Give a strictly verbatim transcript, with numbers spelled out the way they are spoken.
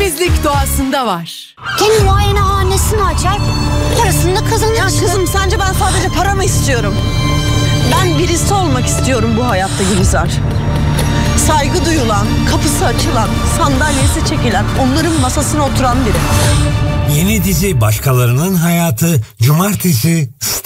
Temizlik doğasında var. Kendi muayenehanesini açar, parasını da kazanır. Ya kızım, sence ben sadece para mı istiyorum? Ben birisi olmak istiyorum bu hayatta Gülizar. Saygı duyulan, kapısı açılan, sandalyesi çekilen, onların masasına oturan biri. Yeni dizi Başkalarının Hayatı Cumartesi